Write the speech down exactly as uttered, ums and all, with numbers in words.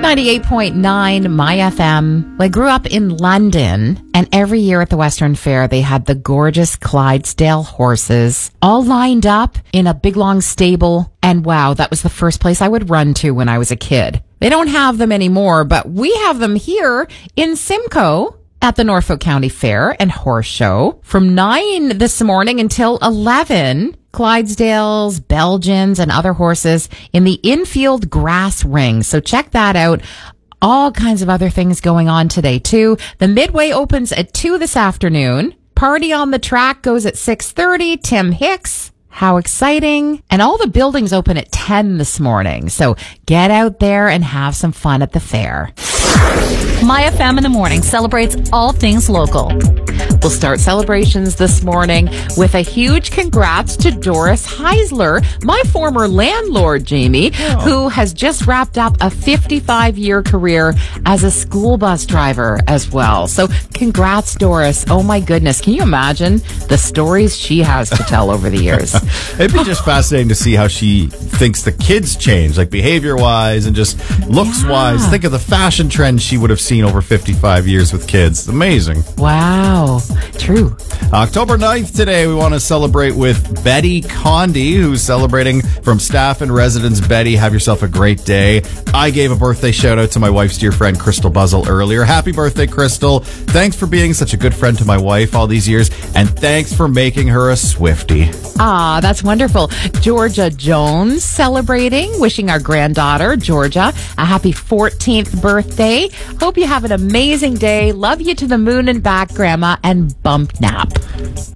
ninety-eight point nine My F M. I grew up in London, and every year at the Western Fair, they had the gorgeous Clydesdale horses all lined up in a big long stable. And wow, that was the first place I would run to when I was a kid. They don't have them anymore, but we have them here in Simcoe at the Norfolk County Fair and Horse Show from nine this morning until eleven. Clydesdales, Belgians, and other horses in the infield grass ring. So check that out. All kinds of other things going on today, too. The Midway opens at two this afternoon. Party on the Track goes at six thirty. Tim Hicks. How exciting. And all the buildings open at ten this morning. So get out there and have some fun at the fair. My F M in the morning celebrates all things local. We'll start celebrations this morning with a huge congrats to Doris Heisler, my former landlord, Jamie, oh. who has just wrapped up a fifty-five-year career as a school bus driver as well. So congrats, Doris. Oh, my goodness. Can you imagine the stories she has to tell over the years? It'd be just fascinating to see how she thinks the kids change, like behavior-wise and just looks-wise. Yeah. Think of the fashion trends she would have seen over fifty-five years with kids. Amazing. Wow. True. October ninth today, we want to celebrate with Betty Condi, who's celebrating from staff and residents. Betty, have yourself a great day. I gave a birthday shout out to my wife's dear friend, Crystal Buzzell, earlier. Happy birthday, Crystal. Thanks for being such a good friend to my wife all these years, and thanks for making her a Swiftie. Ah, that's wonderful. Georgia Jones celebrating, wishing our granddaughter, Georgia, a happy fourteenth birthday. Hope you have an amazing day. Love you to the moon and back, Grandma, and bump nap.